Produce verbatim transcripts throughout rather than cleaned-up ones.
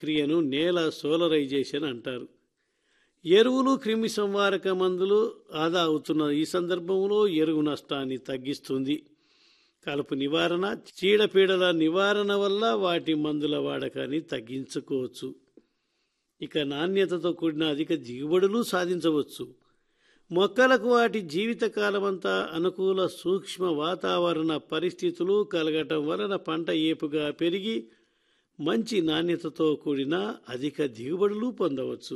క్రియను నేల సోలరైజేషన్ అంటారు. ఎరువులు, క్రిమి సంహారక మందులు ఆదా అవుతున్న ఈ సందర్భంలో ఎరువు నష్టాన్ని తగ్గిస్తుంది. కలుపు నివారణ, చీడపీడల నివారణ వల్ల వాటి మందుల వాడకాన్ని తగ్గించుకోవచ్చు. ఇక నాణ్యతతో కూడిన అధిక దిగుబడులు సాధించవచ్చు. మొక్కలకు వాటి జీవితకాలమంతా అనుకూల సూక్ష్మ వాతావరణ పరిస్థితులు కలగటం వలన పంట ఏపుగా పెరిగి మంచి నాణ్యతతో కూడిన అధిక దిగుబడులు పొందవచ్చు.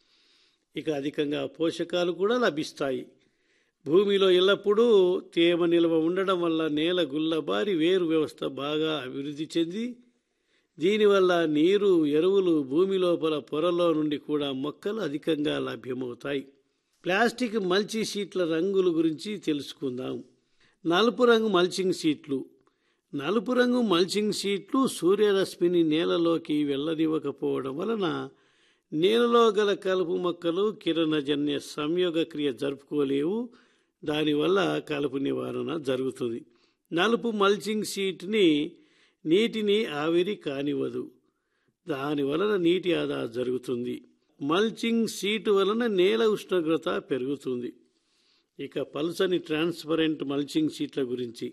ఇక అధికంగా పోషకాలు కూడా లభిస్తాయి. భూమిలో ఎల్లప్పుడూ తేమ నిల్వ ఉండడం వల్ల నేల గుల్లబారి వేరు వ్యవస్థ బాగా అభివృద్ధి చెంది దీనివల్ల నీరు, ఎరువులు భూమి లోపల పొరలో నుండి కూడా మొక్కలు అధికంగా లభ్యమవుతాయి. ప్లాస్టిక్ మల్చి షీట్ల రంగుల గురించి తెలుసుకుందాం. నలుపు రంగు మల్చింగ్ షీట్లు. నలుపు రంగు మల్చింగ్ షీట్లు సూర్యరశ్మిని నేలలోకి వెళ్ళనివ్వకపోవడం వలన నేలలో గల కలుపు మొక్కలు కిరణజన్య సంయోగ క్రియ జరుపుకోలేవు. దానివల్ల కలుపు నివారణ జరుగుతుంది. నలుపు మల్చింగ్ షీట్ని నీటిని ఆవిరి కానివ్వదు. దాని వలన నీటి ఆదా జరుగుతుంది. మల్చింగ్ షీట్ వలన నేల ఉష్ణోగ్రత పెరుగుతుంది. ఇక పలుచని ట్రాన్స్పరెంట్ మల్చింగ్ షీట్ల గురించి.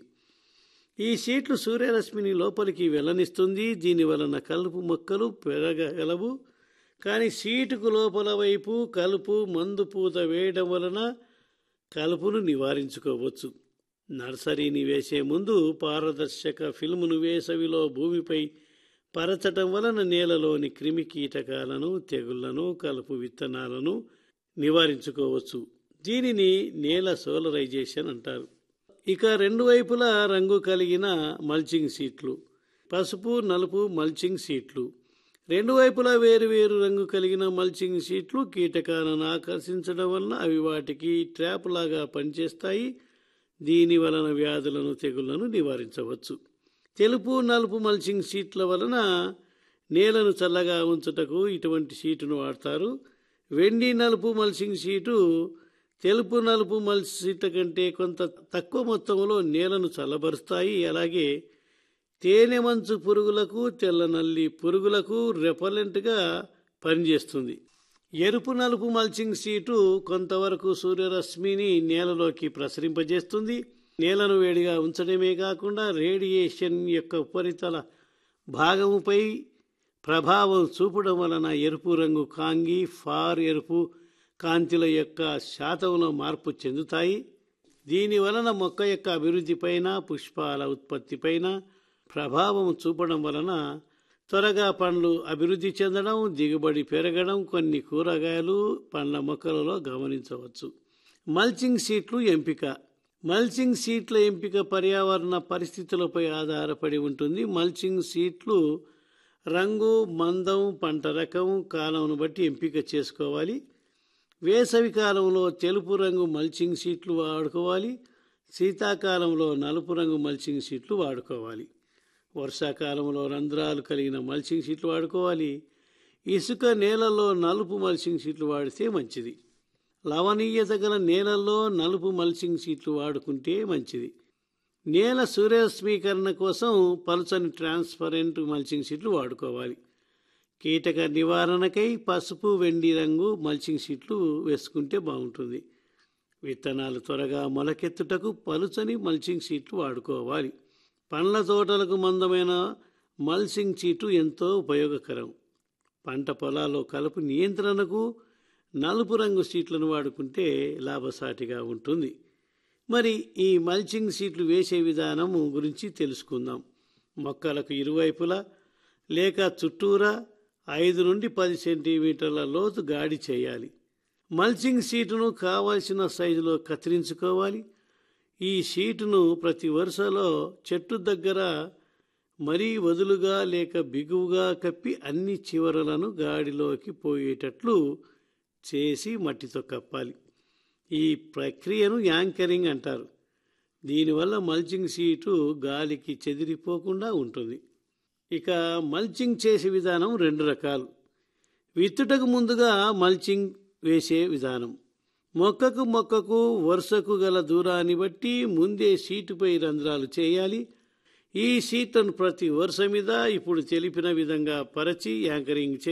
ఈ షీట్లు సూర్యరశ్మిని లోపలికి వెళ్ళనిస్తుంది. దీని వలన కలుపు మొక్కలు పెరగగలవు. కానీ షీటుకు లోపల వైపు కలుపు మందు పూత వేయడం వలన కలుపును నివారించుకోవచ్చు. నర్సరీని వేసే ముందు పారదర్శక ఫిల్మును వేసవిలో భూమిపై పరచటం వలన నేలలోని క్రిమి కీటకాలను, తెగుళ్లను, కలుపు విత్తనాలను నివారించుకోవచ్చు. దీనిని నేల సోలరైజేషన్ అంటారు. ఇక రెండు వైపులా రంగు కలిగిన మల్చింగ్ షీట్లు. పసుపు, నలుపు మల్చింగ్ షీట్లు. రెండు వైపులా వేరు వేరు రంగు కలిగిన మల్చింగ్ షీట్లు కీటకాలను ఆకర్షించడం వలన అవి వాటికి ట్రాప్ లాగా పనిచేస్తాయి. దీని వలన వ్యాధులను, తెగుళ్లను నివారించవచ్చు. తెలుపు, నలుపు మల్చింగ్ షీట్ల వలన నేలను చల్లగా ఉంచుటకు ఇటువంటి షీటును వాడతారు. వెండి నలుపు మల్చింగ్ షీటు తెలుపు నలుపు మల్చింగ్ షీట్ల కంటే కొంత తక్కువ మొత్తంలో నేలను చల్లబరుస్తాయి. అలాగే తేనె మంచు పురుగులకు, తెల్ల నల్లి పురుగులకు రెపలెంట్గా పనిచేస్తుంది. ఎరుపు నలుపు మల్చింగ్ షీటు కొంతవరకు సూర్యరశ్మిని నేలలోకి ప్రసరింపజేస్తుంది. నేలను వేడిగా ఉంచడమే కాకుండా రేడియేషన్ యొక్క ఉపరితల భాగముపై ప్రభావం చూపడం వలన ఎరుపు రంగు కాంగి, ఫార్ ఎరుపు కాంతిల యొక్క శాతంలో మార్పు చెందుతాయి. దీని వలన మొక్క యొక్క అభివృద్ధిపైన, పుష్పాల ఉత్పత్తిపైన ప్రభావం చూపడం వలన త్వరగా పండ్లు అభివృద్ధి చెందడం, దిగుబడి పెరగడం కొన్ని కూరగాయలు, పండ్ల మొక్కలలో గమనించవచ్చు. మల్చింగ్ షీట్లు ఎంపిక. మల్చింగ్ షీట్ల ఎంపిక పర్యావరణ పరిస్థితులపై ఆధారపడి ఉంటుంది. మల్చింగ్ షీట్లు రంగు, మందం, పంట రకం, కాలంను బట్టి ఎంపిక చేసుకోవాలి. వేసవి కాలంలో తెలుపు రంగు మల్చింగ్ షీట్లు వాడుకోవాలి. శీతాకాలంలో నలుపు రంగు మల్చింగ్ షీట్లు వాడుకోవాలి. వర్షాకాలంలో రంధ్రాలు కలిగిన మల్చింగ్ షీట్లు వాడుకోవాలి. ఇసుక నేలల్లో నలుపు మల్చింగ్ షీట్లు వాడితే మంచిది. లవణీయత గల నేలల్లో నలుపు మల్చింగ్ షీట్లు వాడుకుంటే మంచిది. నేల సూర్యరశ్మీకరణ కోసం పలుచని ట్రాన్స్పరెంట్ మల్చింగ్ షీట్లు వాడుకోవాలి. కీటక నివారణకై పసుపు, వెండి రంగు మల్చింగ్ షీట్లు వేసుకుంటే బాగుంటుంది. విత్తనాలు త్వరగా మొలకెత్తుటకు పలుచని మల్చింగ్ షీట్లు వాడుకోవాలి. పండ్ల తోటలకు మందమైన మల్చింగ్ షీటు ఎంతో ఉపయోగకరం. పంట పొలాల్లో కలుపు నియంత్రణకు నలుపు రంగు షీట్లను వాడుకుంటే లాభసాటిగా ఉంటుంది. మరి ఈ మల్చింగ్ షీట్లు వేసే విధానం గురించి తెలుసుకుందాం. మొక్కలకు ఇరువైపులా లేక చుట్టూరా ఐదు నుండి పది సెంటీమీటర్ల లోతు గాడి చేయాలి. మల్చింగ్ షీటును కావలసిన సైజులో కత్తిరించుకోవాలి. ఈ షీటును ప్రతి వరుసలో చెట్టు దగ్గర మరీ వదులుగా లేక బిగువుగా కప్పి అన్ని చివరలను గాడిలోకి పోయేటట్లు చేసి మట్టితో కప్పాలి. ఈ ప్రక్రియను యాంకరింగ్ అంటారు. దీనివల్ల మల్చింగ్ షీటు గాలికి చెదిరిపోకుండా ఉంటుంది. ఇక మల్చింగ్ చేసే విధానం రెండు రకాలు. విత్తుటకు ముందుగా మల్చింగ్ వేసే విధానం. మొక్కకు మొక్కకు వరుసకు గల దూరాన్ని బట్టి ముందే షీటుపై రంధ్రాలు చేయాలి. ఈ షీట్లను ప్రతి వరుస మీద ఇప్పుడు తెలిపిన విధంగా పరచి యాంకరింగ్